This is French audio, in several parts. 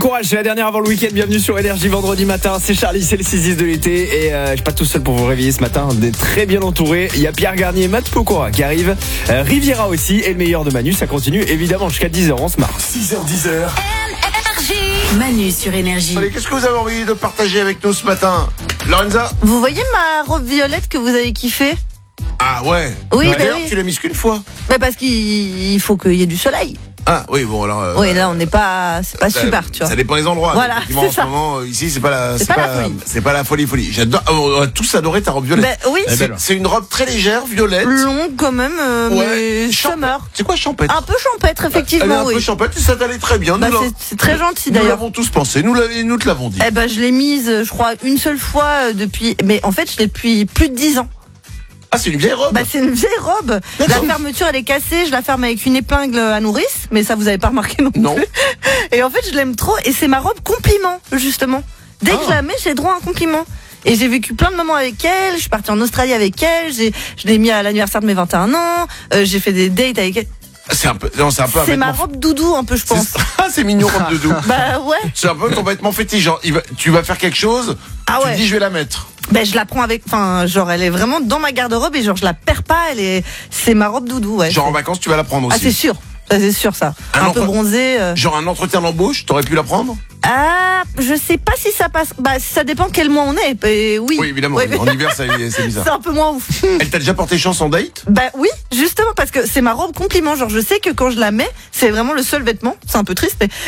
courage, c'est la dernière avant le week-end. Bienvenue sur Énergie vendredi matin. C'est Charlie, c'est le 6-10 de l'été. Et je suis pas tout seul pour vous réveiller ce matin. On est très bien entouré. Il y a Pierre Garnier et Matt Pokora qui arrivent. Riviera aussi. Et le meilleur de Manu, ça continue évidemment jusqu'à 10h. On se marre. 6h10. Manu sur Énergie. Allez, qu'est-ce que vous avez envie de partager avec nous ce matin, Lorenza? Vous voyez ma robe violette que vous avez kiffé? Ah ouais. Oui, bah D'ailleurs, oui. tu l'as mise qu'une fois. Bah parce qu'il faut qu'il y ait du soleil. Ah oui, bon alors. Oui, là on n'est pas, c'est pas super, tu vois. Ça dépend des endroits. Voilà, Effectivement, c'est en ce ça. moment, ici, c'est pas la folie. C'est pas la folie. J'adore. On a tous adoré ta robe violette. Bah oui, C'est une robe très légère, violette. longue quand même, mais summer. C'est quoi champêtre? Un peu champêtre, Elle est effectivement, un peu oui. champêtre, ça t'allait très bien. Bah, Nous, c'est très gentil nous d'ailleurs. l'avons tous pensé. Nous te l'avons dit. Eh ben, je l'ai mise, je crois, une seule fois depuis. Mais en fait, je l'ai depuis plus de 10 ans. Ah, c'est une vieille robe. Bah, c'est une vieille robe. La D'accord. fermeture, elle est cassée. Je la ferme avec une épingle à nourrice, mais ça, vous avez pas remarqué non Non. plus. Et en fait, je l'aime trop. Et c'est ma robe compliment, justement. Dès que je la mets, j'ai droit à un compliment. Et j'ai vécu plein de moments avec elle. Je suis partie en Australie avec elle. Je l'ai mis à l'anniversaire de mes 21 ans. J'ai fait des dates avec elle. C'est un peu un C'est ma vêtement- robe doudou, un peu, je pense. C'est mignon robe de doux. Bah ouais. C'est un peu ton vêtement fétiche. Genre, tu vas faire quelque chose. Ah tu ouais. te dis je vais la mettre. Ben je la prends avec, enfin genre elle est vraiment dans ma garde-robe et genre je la perds pas, c'est ma robe doudou, ouais. Genre en vacances tu vas la prendre Ah aussi. c'est sûr, ça c'est sûr ça. Un peu bronzé. Genre un entretien d'embauche, t'aurais pu la prendre? Ah, je sais pas si ça passe. Bah ça dépend quel mois on est. Oui. Oui évidemment. Ouais, mais- En hiver c'est bizarre. C'est un peu moins ouf. Elle t'a déjà porté chance en date? Bah oui, justement parce que c'est ma robe compliment. Genre je sais que quand je la mets, c'est vraiment le seul vêtement. C'est un peu triste, mais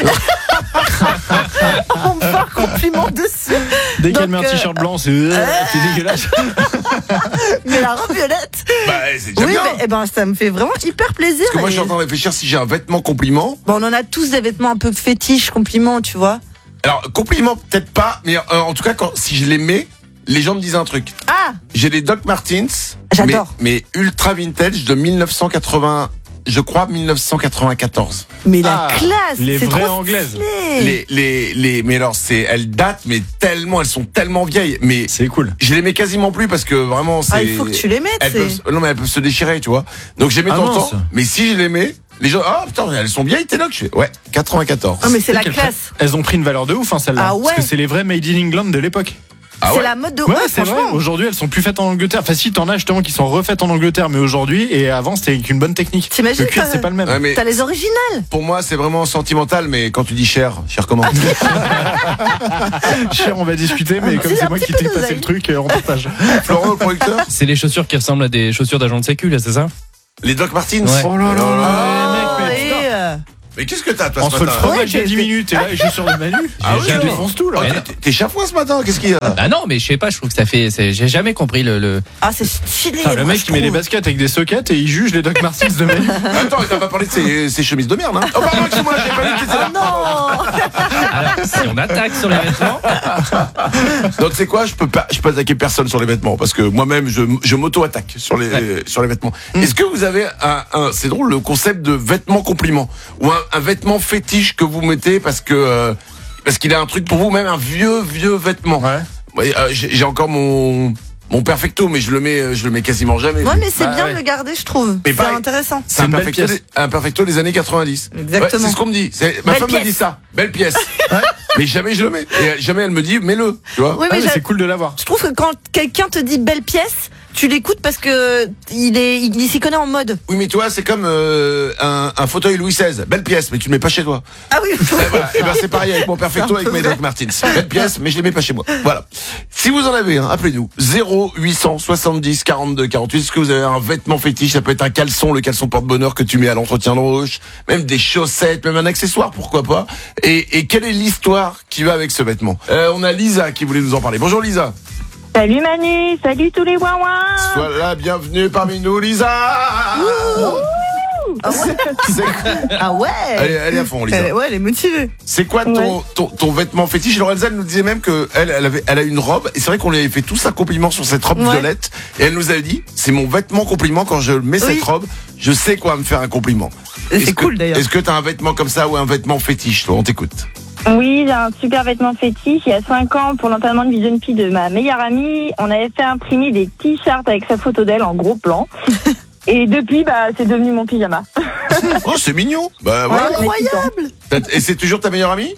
on me fait un compliment dessus. Dès qu'elle Donc, met un t-shirt blanc, c'est dégueulasse. Mais la robe violette. Bah c'est déjà Oui, bien. mais ça me fait vraiment hyper plaisir. Parce que moi je et- suis en train de réfléchir si j'ai un vêtement compliment. Bon, on en a tous des vêtements un peu fétiches, compliments, tu vois. Alors compliment peut-être pas, mais en tout cas si je les mets, les gens me disent un truc. Ah, J'ai des Doc Martens. J'adore. Mais ultra vintage de 1980. Je crois 1994. mais la Ah, classe, les c'est vraies trop anglaises. stylé. Mais alors elles datent, mais tellement, elles sont tellement vieilles. Mais C'est cool. je les mets quasiment plus parce que vraiment c'est. Ah, il faut que tu les mettes. Elles non mais elles peuvent se déchirer, tu vois. Donc je les mets Ah, dans le mince. temps. Mais si je les mets, les gens, ah putain, elles sont vieilles tes Doc. Je fais, ouais, 94. Ah, mais c'est la Qu'elles classe. Elles ont pris une valeur de ouf, hein, celle-là. Ah ouais. Parce que c'est les vrais Made in England de l'époque. Ah C'est ouais. la mode de Ouais, ouais, c'est vrai. franchement. Aujourd'hui, elles sont plus faites en Angleterre. Enfin, si, t'en as justement qui sont refaites en Angleterre, mais aujourd'hui, et avant, c'était avec une bonne technique. T'imagines, Le cuir, t'as- c'est pas le même. Ouais, mais T'as les originales. pour moi, c'est vraiment sentimental, mais quand tu dis cher comment? Cher, on va discuter, mais comme C'est c'est un moi petit qui peu t'ai passé d'oseille. le truc, on partage. Florent, le producteur? C'est les chaussures qui ressemblent à des chaussures d'agent de sécu, là, c'est ça? Les Doc Martens? Ouais. Oh là là, Oh, les mecs, mais et, Mais qu'est-ce que t'as, toi, on ce se fait le matin? fromage Ouais, il y a 10 minutes, et là, je suis sur le Manu. Ah oui, je jamais. défonce tout, là. Oh, t'es chafouin ce matin, qu'est-ce qu'il y a? Ah non, mais je sais pas, je trouve que ça fait. J'ai jamais compris le. Ah, c'est stylé. Ah, le moi, mec je qui met les trouve. baskets avec des sockets et il juge les Doc Martens de Manu. Attends, il t'a pas parlé de ses chemises de merde, hein? Oh, pardon, excuse-moi, j'ai pas vu que t'étais là. Non. Alors, si on attaque sur les vêtements. Donc, c'est quoi? Je peux attaquer personne sur les vêtements, parce que moi-même, je m'auto-attaque sur les vêtements. Est-ce que vous avez c'est drôle, le concept de vêtements compliments, ou un vêtement fétiche que vous mettez parce qu'il a un truc pour vous, même un vieux vêtement? Ouais. Ouais, j'ai encore mon perfecto, mais je le mets quasiment jamais. Ouais, mais c'est Bah, bien ouais. de le garder, je trouve. Mais C'est pareil. intéressant. C'est un une belle perfecto, pièce. un perfecto des années 90. Exactement. Ouais, c'est ce qu'on me dit. Ma Belle femme me pièce. dit ça. Belle pièce. Mais jamais je le mets. Et jamais elle me dit, mets-le. Tu vois? Oui, Ah, mais mais c'est cool de l'avoir. je trouve que quand quelqu'un te dit belle pièce, tu l'écoutes parce que il s'y connaît en mode. Oui, mais toi, c'est comme un fauteuil Louis XVI. Belle pièce, mais tu le mets pas chez toi. Ah oui. Et voilà. Et ben c'est pareil avec mon perfecto, avec mes Doc Martens. Belle pièce, mais je les mets pas chez moi. Voilà. Si vous en avez un, appelez-nous. 0870 42 48. Est-ce que vous avez un vêtement fétiche? Ça peut être un caleçon, le caleçon porte-bonheur que tu mets à l'entretien d'embauche, même des chaussettes, même un accessoire, pourquoi pas. Et quelle est l'histoire qui va avec ce vêtement? On a Lisa qui voulait nous en parler. Bonjour Lisa. Salut Manu, salut tous les ouin-ouin. Sois la bienvenue parmi nous, Lisa. Ah ouais. Ah ouais. Elle est à fond, Lisa. Ouais, elle est motivée. C'est quoi ton vêtement fétiche? Lorenza, elle nous disait même que elle a une robe, et c'est vrai qu'on lui avait fait tous un compliment sur cette robe Ouais. violette, et elle nous avait dit, c'est mon vêtement compliment, quand je mets Oui. cette robe, je sais quoi me faire un compliment. Et Est-ce c'est que- cool d'ailleurs. Est-ce que t'as un vêtement comme ça ou un vêtement fétiche, toi? On t'écoute. Oui, j'ai un super vêtement fétiche. Il y a 5 ans, pour l'enterrement de vie jeune fille de ma meilleure amie, on avait fait imprimer des t-shirts avec sa photo d'elle en gros plan. Et depuis, c'est devenu mon pyjama. Oh, c'est mignon. Bah voilà. Incroyable. Et c'est toujours ta meilleure amie?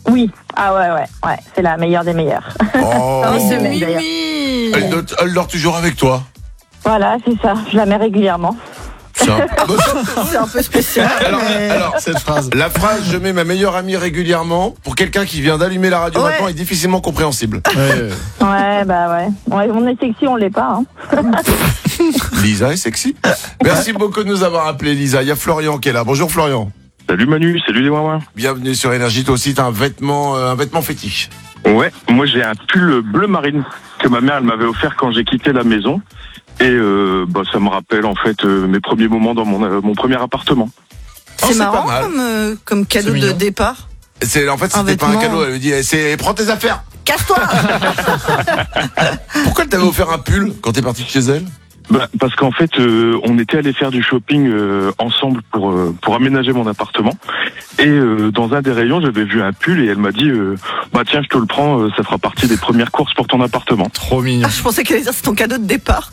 Oui. Ah ouais. C'est la meilleure des meilleures. Oh. C'est Mimi. Mimi. Elle dort toujours avec toi. Voilà, c'est ça. Je la mets régulièrement. C'est un peu spécial. Alors, Cette phrase. la phrase « je mets ma meilleure amie régulièrement » pour quelqu'un qui vient d'allumer la radio Ouais. maintenant est difficilement compréhensible. Ouais. Ouais, on est sexy, on l'est pas. Hein. Lisa est sexy. Merci beaucoup de nous avoir appelé, Lisa. Il y a Florian qui est là. Bonjour Florian. Salut Manu, salut les Wawa. Bienvenue sur Énergie. Toi aussi, t'as un vêtement fétiche. Ouais, moi j'ai un pull bleu marine que ma mère elle m'avait offert quand j'ai quitté la maison. Et ça me rappelle en fait mes premiers moments dans mon premier appartement. Oh, C'est marrant pas mal. comme cadeau C'est de mignon. départ. En fait, Un c'était pas un vêtement. cadeau. Elle lui dit prends tes affaires. Casse-toi. Pourquoi elle t'avait offert un pull quand t'es parti de chez elle? Parce qu'en fait on était allé faire du shopping ensemble pour aménager mon appartement. Et dans un des rayons j'avais vu un pull et elle m'a dit tiens je te le prends, ça fera partie des premières courses pour ton appartement. Trop mignon. Je pensais qu'elle allait dire c'est ton cadeau de départ.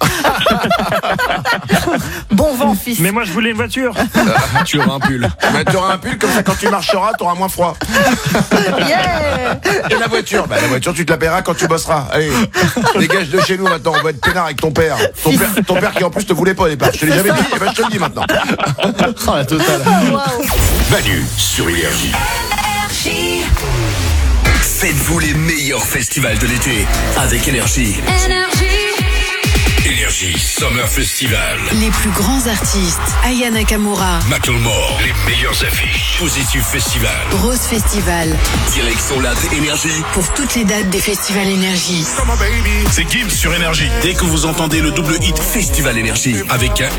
Bon vent, fils. Mais moi je voulais une voiture. Tu auras un pull. Tu auras un pull comme ça quand tu marcheras, t'auras moins froid. Yeah. Et la voiture la voiture tu te la paieras quand tu bosseras. Allez, dégage de chez nous maintenant, on va être peinard avec ton père. Ton père qui en plus te voulait pas au départ. Je te l'ai jamais dit, et ben je te le dis maintenant. Oh, la totale. Waouh. Manu sur Énergie. Faites-vous les meilleurs festivals de l'été avec Énergie. Énergie Summer Festival. Les plus grands artistes. Aya Nakamura. Macklemore. Les meilleures affiches. Positive Festival. Rose Festival. Direction la Énergie. Pour toutes les dates des festivals Énergie. C'est Gims sur Énergie. Dès que vous entendez le double hit Festival Énergie avec un